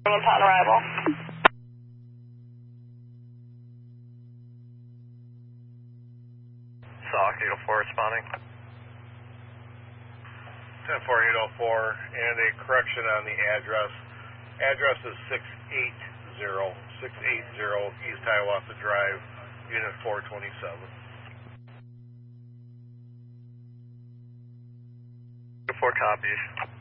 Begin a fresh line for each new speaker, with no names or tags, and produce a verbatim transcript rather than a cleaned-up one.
Upon arrival.
Sock eight oh four responding.
ten four eight oh four, and a correction on the address. Address is six eighty, six eighty East Hiawatha Drive, Unit four twenty-seven.
Four copies.